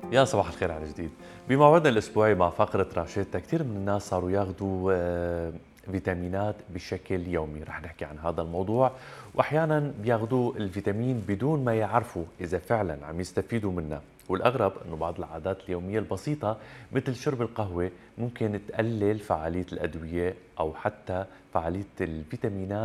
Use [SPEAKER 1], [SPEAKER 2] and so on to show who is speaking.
[SPEAKER 1] يا صباح الخير على جديد. بموعدنا الأسبوعي مع فقرة راشدة، كثير من الناس صاروا ياخذوا فيتامينات بشكل يومي. رح نحكي عن هذا الموضوع، وأحيانا بياخذوا الفيتامين بدون ما يعرفوا إذا فعلا عم يستفيدوا منه. والأغرب أنه بعض العادات اليومية البسيطة مثل شرب القهوة ممكن تقلل فعالية الأدوية أو حتى فعالية الفيتامينات